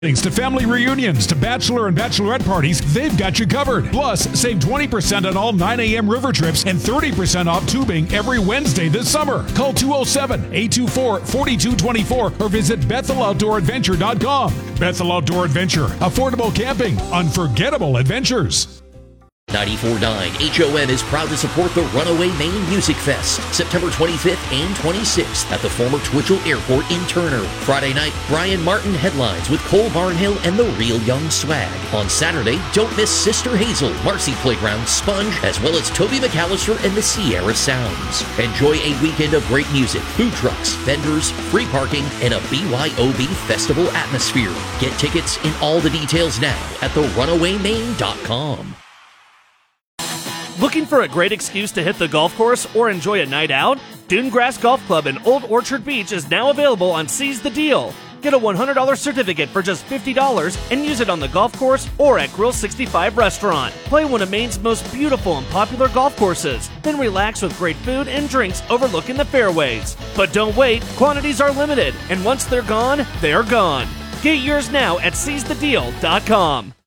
Thanks to family reunions, to bachelor and bachelorette parties, they've got you covered. Plus, save 20% on all 9 a.m. river trips and 30% off tubing every Wednesday this summer. Call 207-824-4224 or visit BethelOutdoorAdventure.com. Bethel Outdoor Adventure. Affordable camping. Unforgettable adventures. 94.9 HON is proud to support the Runaway Maine Music Fest, September 25th and 26th at the former Twitchell Airport in Turner. Friday night, Brian Martin headlines with Cole Barnhill and the Real Young Swag. On Saturday, don't miss Sister Hazel, Marcy Playground, Sponge, as well as Toby McAllister and the Sierra Sounds. Enjoy a weekend of great music, food trucks, vendors, free parking, and a BYOB festival atmosphere. Get tickets and all the details now at therunawaymaine.com. Looking for a great excuse to hit the golf course or enjoy a night out? Dunegrass Golf Club in Old Orchard Beach is now available on Seize the Deal. Get a $100 certificate for just $50 and use it on the golf course or at Grill 65 restaurant. Play one of Maine's most beautiful and popular golf courses, then relax with great food and drinks overlooking the fairways. But don't wait, quantities are limited, and once they're gone, they're gone. Get yours now at seizethedeal.com.